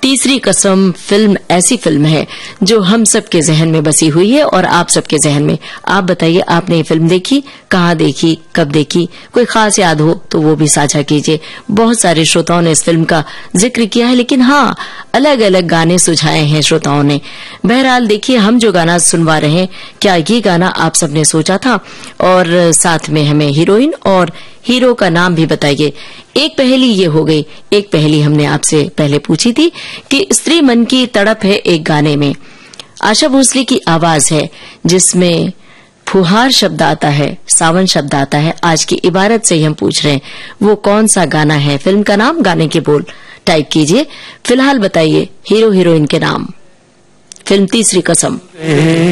तीसरी कसम फिल्म ऐसी फिल्म है जो हम सबके जहन में बसी हुई है और आप सबके जहन में। आप बताइए, आपने ये फिल्म देखी, कहाँ देखी, कब देखी? कोई खास याद हो तो वो भी साझा कीजिए। बहुत सारे श्रोताओं ने इस फिल्म का जिक्र किया है, लेकिन हाँ, अलग अलग गाने सुझाए हैं श्रोताओं ने। बहरहाल देखिए, हम जो गाना सुनवा रहे हैं, क्या ये गाना आप सबने सोचा था? और साथ में हमें हीरोइन और हीरो का नाम भी बताइए। एक पहेली ये हो गई। एक पहेली हमने आपसे पहले पूछी थी कि स्त्री मन की तड़प है एक गाने में। आशा भोसले की आवाज है जिसमें फुहार शब्द आता है, सावन शब्द आता है। आज की इबारत से ही हम पूछ रहे हैं वो कौन सा गाना है, फिल्म का नाम, गाने के बोल टाइप कीजिए। फिलहाल बताइए हीरो हीरोइन के नाम। फिल्म तीसरी कसम।